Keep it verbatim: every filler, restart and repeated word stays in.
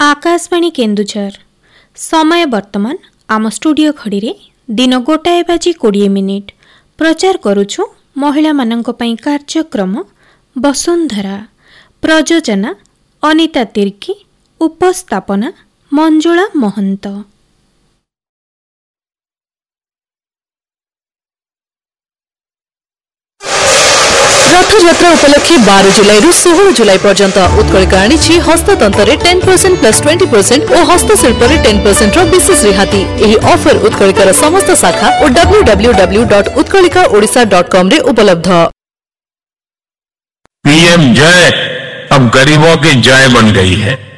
आकाशवाणी केन्दुझर समय वर्तमान आम स्टूडियो घड़ी रे दिन गोटाए बाजी कोड़े मिनिट प्रचार करुछु महिला मानंक पई कार्यक्रम वसुंधरा। प्रयोजना अनिता तिर्की, उपस्थापना मंजुला महंत। रथयात्रा उपलक्षे बारह जुलाई रु सोलह जुलाई पर्यंत उत्कलिका आनी हस्ततंत्र ten percent plus twenty percent और हस्तशिल्प टेन परसेंट विशेष रिहाती। यही ऑफर उत्कलिकार समस्त शाखा और W W W dot Utkalika Odisha dot com रे उपलब्ध। पीएम जय अब गरीबों की जय बन गई है।